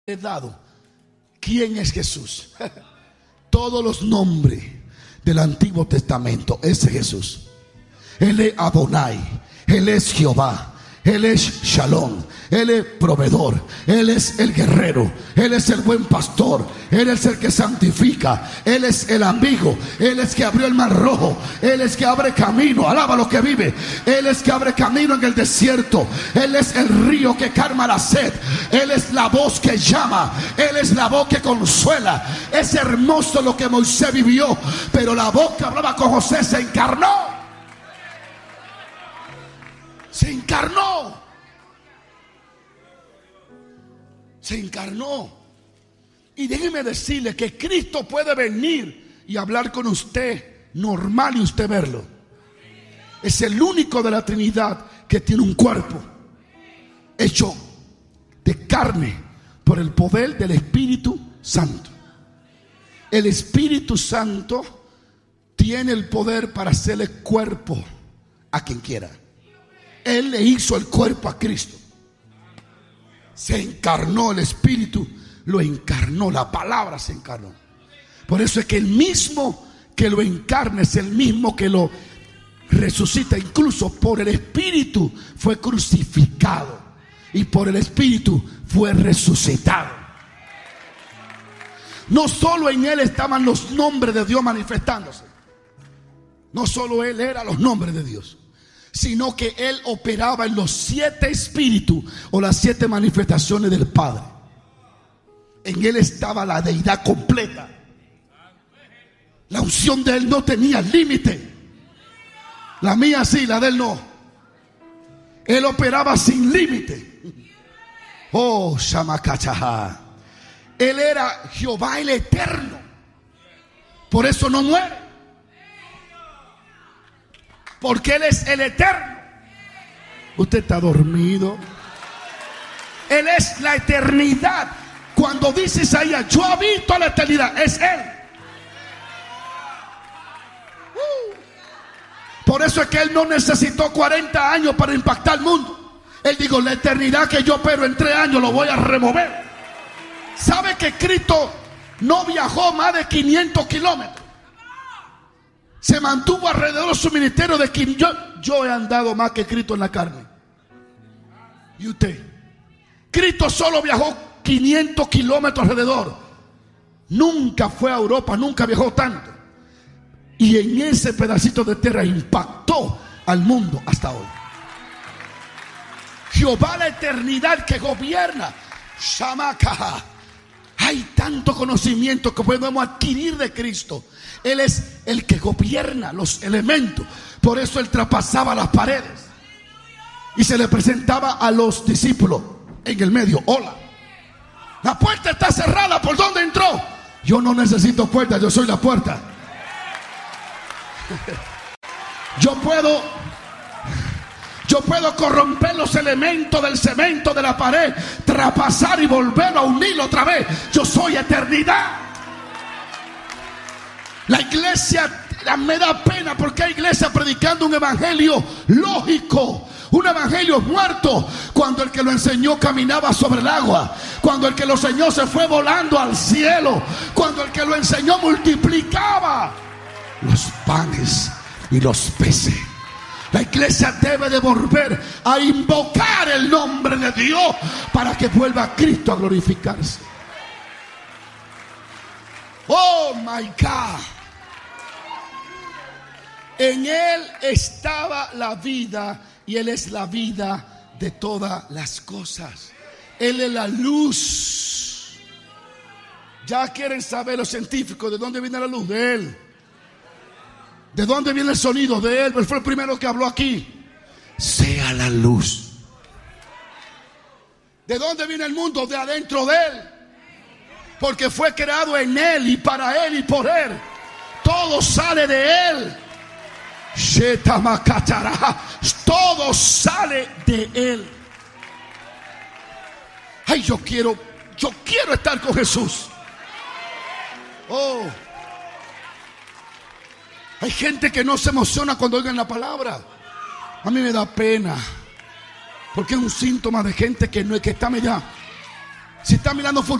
he dado. ¿Quién es Jesús? Todos los nombres del Antiguo Testamento. Ese es Jesús. Él es Adonai, Él es Jehová, Él es Shalom, Él es proveedor, Él es el guerrero, Él es el buen pastor, Él es el que santifica, Él es el amigo, Él es que abrió el mar rojo, Él es que abre camino, alaba lo que vive, Él es que abre camino en el desierto, Él es el río que calma la sed, Él es la voz que llama, Él es la voz que consuela. Es hermoso lo que Moisés vivió, pero la voz que hablaba con José se encarnó. Se encarnó. Se encarnó. Y déjeme decirle que Cristo puede venir y hablar con usted normal y usted verlo. Es el único de la Trinidad que tiene un cuerpo hecho de carne por el poder del Espíritu Santo. El Espíritu Santo tiene el poder para hacerle cuerpo a quien quiera. Él le hizo el cuerpo a Cristo. Se encarnó el Espíritu, lo encarnó, la palabra se encarnó. Por eso es que el mismo que lo encarna es el mismo que lo resucita. Incluso por el Espíritu fue crucificado y por el Espíritu fue resucitado. No solo en Él estaban los nombres de Dios manifestándose. No solo Él era los nombres de Dios, sino que Él operaba en los 7 espíritus o las 7 manifestaciones del Padre. En Él estaba la deidad completa. La unción de Él no tenía límite. La mía sí, la de Él no. Él operaba sin límite. Oh, Shamakachaha. Él era Jehová el Eterno. Por eso no muere. Porque Él es el Eterno. Usted está dormido. Él es la eternidad. Cuando dice Isaías, yo habito a la eternidad, es Él. Por eso es que Él no necesitó 40 años para impactar el mundo. Él dijo, la eternidad que yo opero en 3 años lo voy a remover. ¿Sabe que Cristo no viajó más de 500 kilómetros? Se mantuvo alrededor de su ministerio de 500. Yo he andado más que Cristo en la carne. ¿Y usted? Cristo solo viajó 500 kilómetros alrededor. Nunca fue a Europa, nunca viajó tanto. Y en ese pedacito de tierra impactó al mundo hasta hoy. Jehová la eternidad que gobierna. Shamakaha. Hay tanto conocimiento que podemos adquirir de Cristo. Él es el que gobierna los elementos. Por eso Él traspasaba las paredes y se le presentaba a los discípulos en el medio. Hola, la puerta está cerrada, ¿por dónde entró? Yo no necesito puerta, yo soy la puerta. Yo puedo corromper los elementos del cemento de la pared, traspasar y volverlo a unir otra vez. Yo soy eternidad. La iglesia me da pena porque hay iglesia predicando un evangelio lógico, un evangelio muerto, cuando el que lo enseñó caminaba sobre el agua, cuando el que lo enseñó se fue volando al cielo, cuando el que lo enseñó multiplicaba los panes y los peces. La iglesia debe de volver a invocar el nombre de Dios para que vuelva Cristo a glorificarse. Oh my God. En Él estaba la vida y Él es la vida de todas las cosas. Él es la luz. Ya quieren saber los científicos de dónde viene la luz. De Él. ¿De dónde viene el sonido? De Él. Él fue el primero que habló aquí. Sea la luz. ¿De dónde viene el mundo? De adentro de Él. Porque fue creado en Él y para Él y por Él. Todo sale de Él. Todo sale de Él. Ay, yo quiero estar con Jesús. Oh. Hay gente que no se emociona cuando oigan la palabra. A mí me da pena, porque es un síntoma de gente que no es que está media. Si está mirando fútbol,